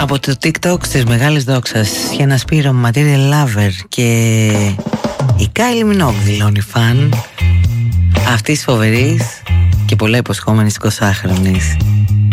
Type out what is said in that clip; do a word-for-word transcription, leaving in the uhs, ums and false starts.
Από το TikTok στις μεγάλες δόξας για ένα Σπύρο Material Lover. Και η Kylie Minogue δηλώνει φαν αυτής φοβερής και πολλά υποσχόμενης εικοσάχρονης.